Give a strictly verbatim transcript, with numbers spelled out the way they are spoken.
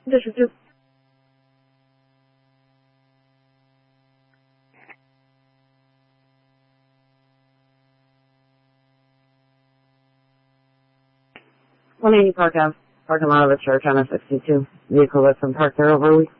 District two. one eighty Park Ave, parking lot of a church on a sixty-two. Vehicle that's been parked there over a week.